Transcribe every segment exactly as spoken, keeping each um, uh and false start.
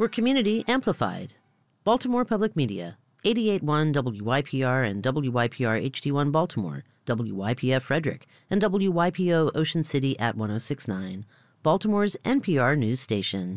where community amplified. Baltimore Public Media, eighty-eight point one W Y P R and W Y P R H D one Baltimore, W Y P F Frederick, and W Y P O Ocean City at one oh six point nine, Baltimore's N P R news station.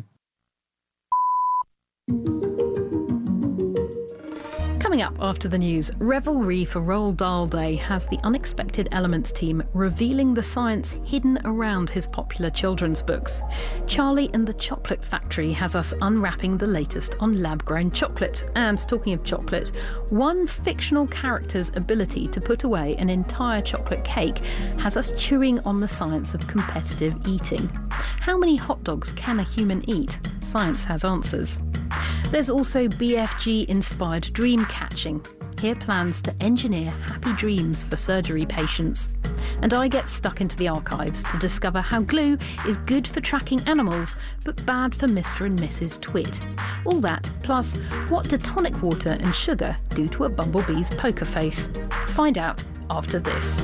Coming up after the news, revelry for Roald Dahl Day has the Unexpected Elements team revealing the science hidden around his popular children's books. Charlie and the Chocolate Factory has us unwrapping the latest on lab-grown chocolate. And talking of chocolate, one fictional character's ability to put away an entire chocolate cake has us chewing on the science of competitive eating. How many hot dogs can a human eat? Science has answers. There's also B F G-inspired dream catching. Here plans to engineer happy dreams for surgery patients. And I get stuck into the archives to discover how glue is good for tracking animals but bad for Mister and Missus Twit. All that, plus what do tonic water and sugar do to a bumblebee's poker face? Find out after this.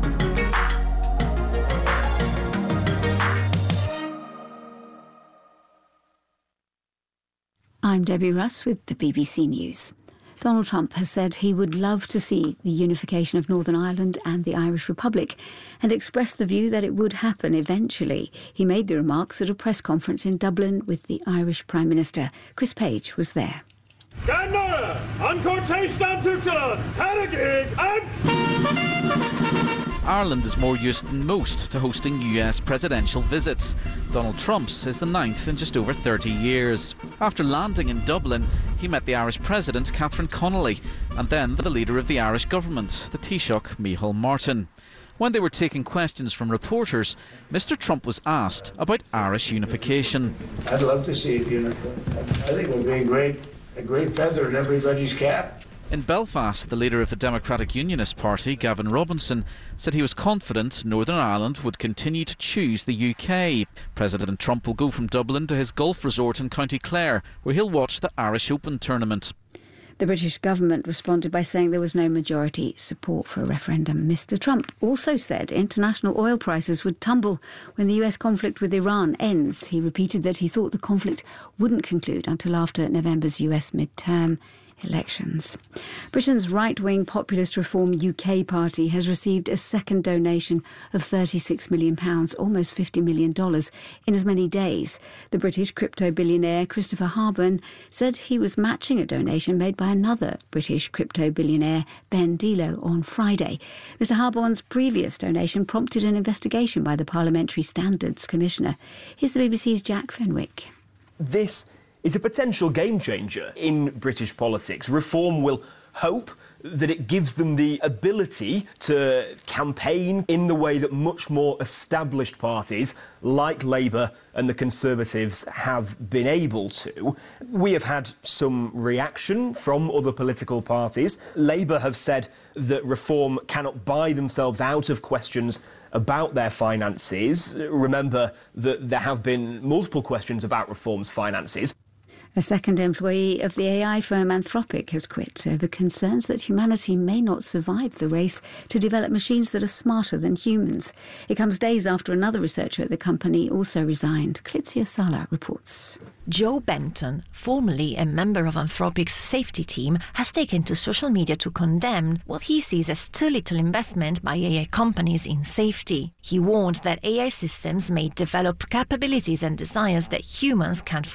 I'm Debbie Russ with the B B C News. Donald Trump has said he would love to see the unification of Northern Ireland and the Irish Republic and expressed the view that it would happen eventually. He made the remarks at a press conference in Dublin with the Irish Prime Minister. Chris Page was there. Ireland is more used than most to hosting U S presidential visits. Donald Trump's is the ninth in just over thirty years. After landing in Dublin, he met the Irish President, Catherine Connolly, and then the leader of the Irish government, the Taoiseach, Micheál Martin. When they were taking questions from reporters, Mister Trump was asked about Irish unification. I'd love to see it unified. I think it would be a great, a great feather in everybody's cap. In Belfast, the leader of the Democratic Unionist Party, Gavin Robinson, said he was confident Northern Ireland would continue to choose the U K. President Trump will go from Dublin to his golf resort in County Clare, where he'll watch the Irish Open tournament. The British government responded by saying there was no majority support for a referendum. Mister Trump also said international oil prices would tumble when the U S conflict with Iran ends. He repeated that he thought the conflict wouldn't conclude until after November's U S midterm elections. Britain's right-wing Populist Reform U K party has received a second donation of thirty-six million pounds, almost fifty million dollars, in as many days. The British crypto billionaire Christopher Harburn said he was matching a donation made by another British crypto billionaire, Ben Delo, on Friday. Mister Harburn's previous donation prompted an investigation by the Parliamentary Standards Commissioner. Here's the B B C's Jack Fenwick. This is a potential game changer in British politics. Reform will hope that it gives them the ability to campaign in the way that much more established parties like Labour and the Conservatives have been able to. We have had some reaction from other political parties. Labour have said that Reform cannot buy themselves out of questions about their finances. Remember that there have been multiple questions about Reform's finances. A second employee of the A I firm Anthropic has quit over concerns that humanity may not survive the race to develop machines that are smarter than humans. It comes days after another researcher at the company also resigned. Clitzia Sala reports. Joe Benton, formerly a member of Anthropic's safety team, has taken to social media to condemn what he sees as too little investment by A I companies in safety. He warned that A I systems may develop capabilities and desires that humans can't